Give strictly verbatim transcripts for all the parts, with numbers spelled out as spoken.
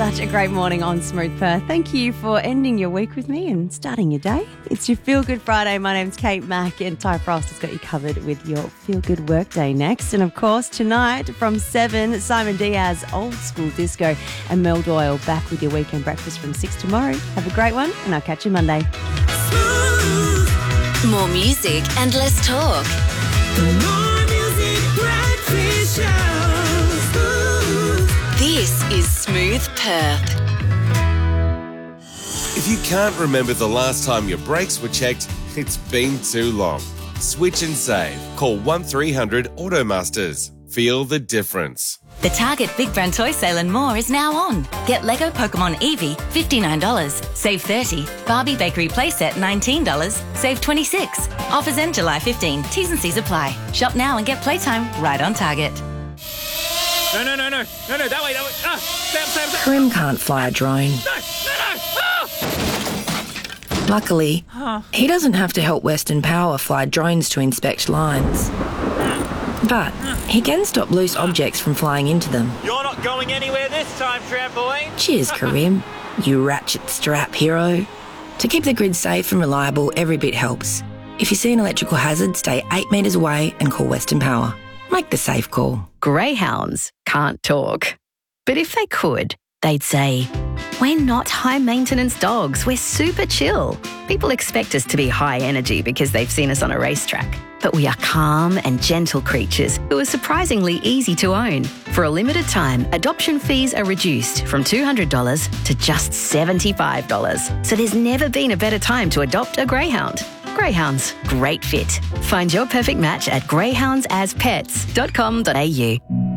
such a great morning on Smooth Perth. Thank you for ending your week with me and starting your day. It's your Feel Good Friday. My name's Kate Mack and Ty Frost has got you covered with your Feel Good Workday next. And of course, tonight from seven, Simon Diaz, Old School Disco, and Mel Doyle back with your weekend breakfast from six tomorrow. Have a great one and I'll catch you Monday. More music and less talk. More music, breakfast show. This is Smooth Perth. If you can't remember the last time your brakes were checked, it's been too long. Switch and save. Call one three hundred Automasters. Feel the difference. The Target Big Brand Toy Sale and more is now on. Get Lego Pokemon Eevee, fifty-nine dollars. Save thirty dollars. Barbie Bakery Playset, nineteen dollars. Save twenty-six dollars. Offers end July fifteenth. T's and C's apply. Shop now and get playtime right on Target. No, no, no, no. No, no, that way, that way. Ah, Sam, Sam, Sam. Karim can't fly a drone. No, no, no. Ah! Luckily, Huh. he doesn't have to help Western Power fly drones to inspect lines. But he can stop loose objects from flying into them. You're not going anywhere this time, trampoline. Cheers, Karim, you ratchet strap hero. To keep the grid safe and reliable, every bit helps. If you see an electrical hazard, stay eight metres away and call Western Power. Make the safe call. Greyhounds can't talk. But if they could, they'd say, "We're not high-maintenance dogs, we're super chill." People expect us to be high energy because they've seen us on a racetrack. But we are calm and gentle creatures who are surprisingly easy to own. For a limited time, adoption fees are reduced from two hundred dollars to just seventy-five dollars. So there's never been a better time to adopt a greyhound. Greyhounds, great fit. Find your perfect match at greyhounds as pets dot com dot a u.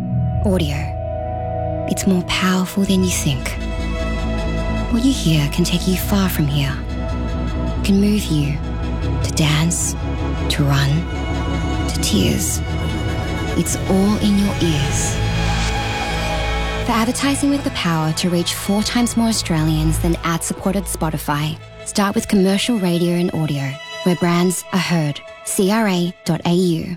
Audio. It's more powerful than you think. What you hear can take you far from here. It can move you to dance, to run, to tears. It's all in your ears. For advertising with the power to reach four times more Australians than ad-supported Spotify, start with commercial radio and audio, where brands are heard. C R A dot A U.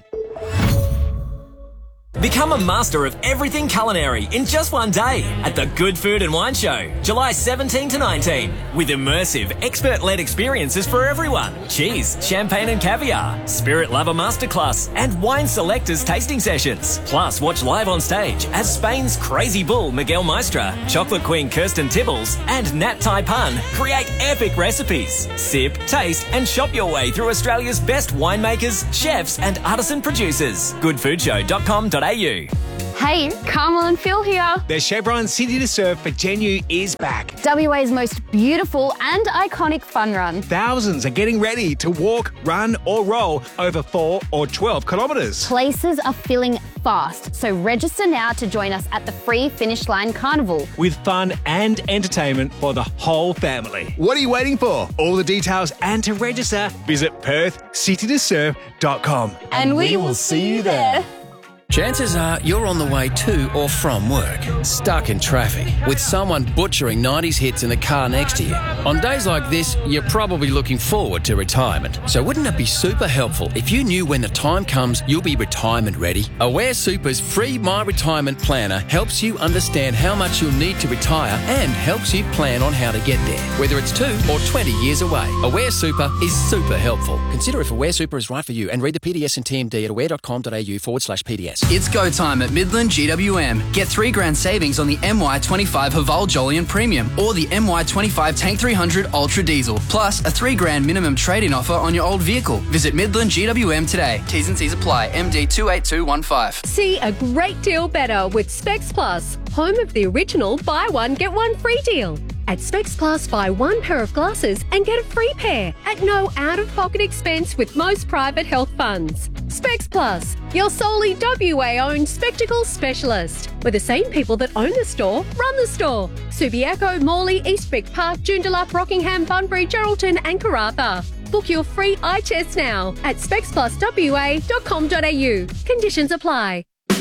Become a master of everything culinary in just one day at the Good Food and Wine Show, July seventeenth to nineteenth, with immersive, expert-led experiences for everyone. Cheese, champagne and caviar, spirit lover masterclass, and wine selectors tasting sessions. Plus, watch live on stage as Spain's crazy bull Miguel Maestra, chocolate queen Kirsten Tibbles, and Nat Tai Pun create epic recipes. Sip, taste, and shop your way through Australia's best winemakers, chefs, and artisan producers. good food show dot com dot a u. Hey, Carmel and Phil here. The Chevron City to Surf for Genu is back. W A's most beautiful and iconic fun run. Thousands are getting ready to walk, run or roll over four or twelve kilometres. Places are filling fast, so register now to join us at the free Finish Line Carnival. With fun and entertainment for the whole family. What are you waiting for? All the details and to register, visit perth city to surf dot com. And, and we, we will see you there. Chances are you're on the way to or from work, stuck in traffic, with someone butchering nineties hits in the car next to you. On days like this, you're probably looking forward to retirement. So wouldn't it be super helpful if you knew when the time comes you'll be retirement ready? Aware Super's free My Retirement Planner helps you understand how much you'll need to retire and helps you plan on how to get there, whether it's two or twenty years away. Aware Super is super helpful. Consider if Aware Super is right for you and read the P D S and T M D at aware dot com dot a u forward slash P D S. It's go time at Midland G W M. Get three grand savings on the M Y twenty-five Haval Jolyon Premium or the M Y twenty-five Tank three hundred Ultra Diesel, plus a three grand minimum trade-in offer on your old vehicle. Visit Midland G W M today. T's and C's apply. M D two eight two one five. See a great deal better with Specs Plus, home of the original buy one get one free deal. At Specs Plus, buy one pair of glasses and get a free pair at no out-of-pocket expense with most private health funds. Specs Plus, your solely W A-owned spectacles specialist, where the same people that own the store run the store. Subiaco, Morley, Eastbrook Park, Joondalup, Rockingham, Bunbury, Geraldton and Karratha. Book your free eye test now at specs plus w a dot com dot a u. Conditions apply.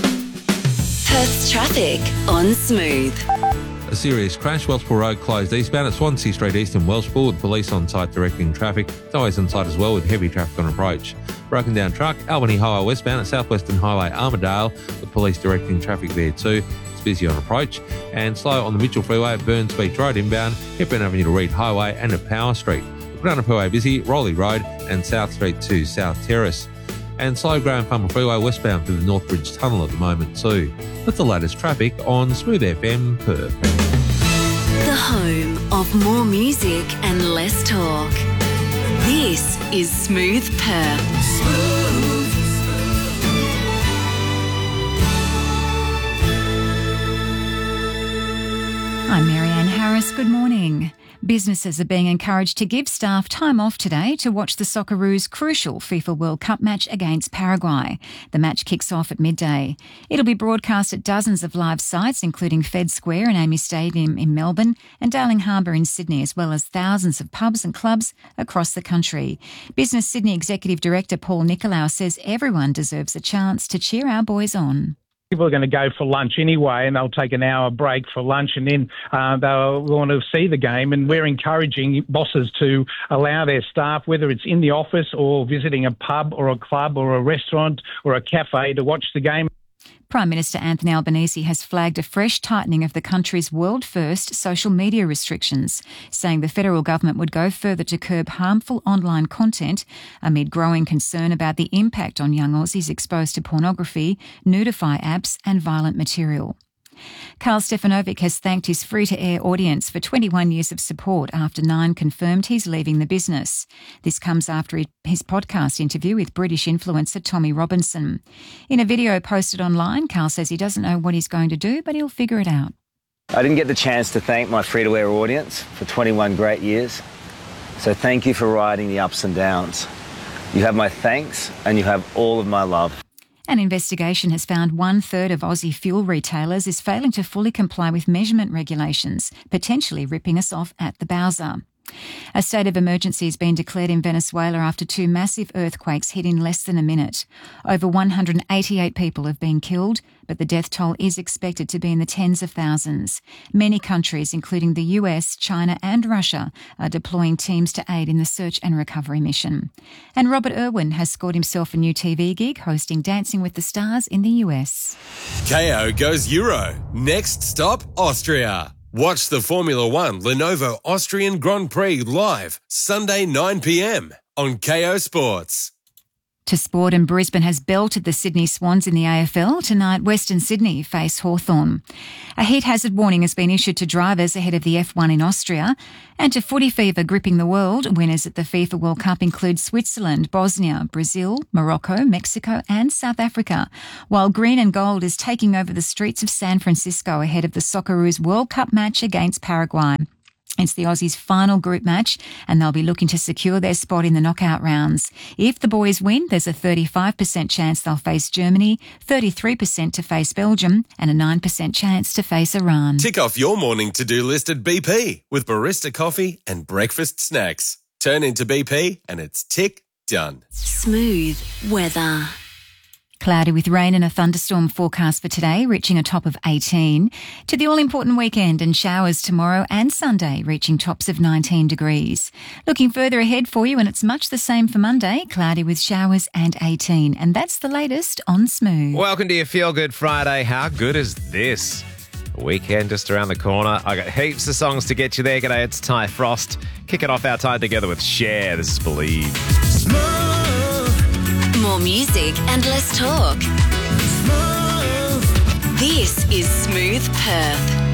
Perth's traffic on Smooth. A serious crash, Wellspool Road closed eastbound at Swansea Street East in Wellspool with police on site directing traffic. Highways on site as well with heavy traffic on approach. Broken down truck, Albany Highway westbound at Southwestern Highway Armidale with police directing traffic there too. busy on approach, and slow on the Mitchell Freeway at Burns Beach Road inbound, Hepburn Avenue to Reed Highway and at Power Street. Granapuai busy, Rowley Road and South Street to South Terrace. And slow Graham Farmer Freeway westbound through the Northbridge Tunnel at the moment too. With the latest traffic on Smooth F M Perth. The home of more music and less talk. This is Smooth Perth. Smooth. I'm Marianne Harris. Good morning. Businesses are being encouraged to give staff time off today to watch the Socceroos' crucial FIFA World Cup match against Paraguay. The match kicks off at midday. It'll be broadcast at dozens of live sites, including Fed Square and Amy Stadium in Melbourne and Darling Harbour in Sydney, as well as thousands of pubs and clubs across the country. Business Sydney Executive Director Paul Nicolau says everyone deserves a chance to cheer our boys on. People are going to go for lunch anyway, and they'll take an hour break for lunch, and then uh, they'll want to see the game. And we're encouraging bosses to allow their staff, whether it's in the office or visiting a pub or a club or a restaurant or a cafe, to watch the game. Prime Minister Anthony Albanese has flagged a fresh tightening of the country's world-first social media restrictions, saying the federal government would go further to curb harmful online content amid growing concern about the impact on young Aussies exposed to pornography, nudify apps and violent material. Karl Stefanovic has thanked his free-to-air audience for twenty-one years of support after Nine confirmed he's leaving the business. This comes after his podcast interview with British influencer Tommy Robinson. In a video posted online, Karl says he doesn't know what he's going to do, but he'll figure it out. I didn't get the chance to thank my free-to-air audience for twenty-one great years, so thank you for riding the ups and downs. You have my thanks and you have all of my love. An investigation has found one-third of Aussie fuel retailers is failing to fully comply with measurement regulations, potentially ripping us off at the Bowser. A state of emergency has been declared in Venezuela after two massive earthquakes hit in less than a minute. Over one hundred eighty-eight people have been killed, but the death toll is expected to be in the tens of thousands. Many countries, including the U S, China and Russia, are deploying teams to aid in the search and recovery mission. And Robert Irwin has scored himself a new T V gig hosting Dancing with the Stars in the U S. K O goes Euro. Next stop, Austria. Watch the Formula One Lenovo Austrian Grand Prix live Sunday nine p m on K O Sports. To sport, and Brisbane has belted the Sydney Swans in the A F L. Tonight, Western Sydney face Hawthorn. A heat hazard warning has been issued to drivers ahead of the F one in Austria. And to footy fever gripping the world, winners at the FIFA World Cup include Switzerland, Bosnia, Brazil, Morocco, Mexico and South Africa, while green and gold is taking over the streets of San Francisco ahead of the Socceroos World Cup match against Paraguay. It's the Aussies' final group match, and they'll be looking to secure their spot in the knockout rounds. If the boys win, there's a thirty-five percent chance they'll face Germany, thirty-three percent to face Belgium, and a nine percent chance to face Iran. Tick off your morning to-do list at B P with barista coffee and breakfast snacks. Turn into B P and it's tick done. Smooth weather. Cloudy with rain and a thunderstorm forecast for today, reaching a top of eighteen. To the all-important weekend and showers tomorrow and Sunday, reaching tops of nineteen degrees. Looking further ahead for you, and it's much the same for Monday, cloudy with showers and eighteen. And that's the latest on Smooth. Welcome to your Feel Good Friday. How good is this? Weekend just around the corner. I got heaps of songs to get you there. G'day, it's Ty Frost. Kicking off our time together with Cher. This is Believe. More music and less talk. This is Smooth Perth.